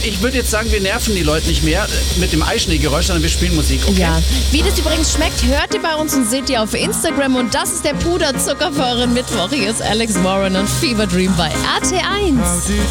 ich würde jetzt sagen, wir nerven die Leute nicht mehr mit dem Eischneegeräusch, sondern wir spielen Musik, okay? Ja. Wie das übrigens schmeckt, hört ihr bei uns und seht ihr auf Instagram. Und das ist der Puderzucker für euren Mittwoch. Hier ist Alex Warren und Fever Dream bei RT1.